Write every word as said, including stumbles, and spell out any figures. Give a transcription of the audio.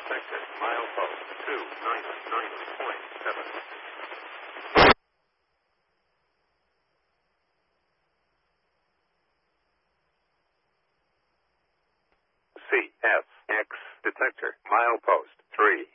detector. Milepost two nine nine point seven. C S X detector. Milepost three